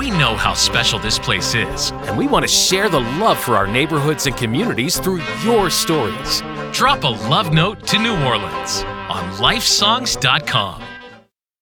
We know how special this place is. And we want to share the love for our neighborhoods and communities through your stories. Drop a love note to New Orleans on lifesongs.com.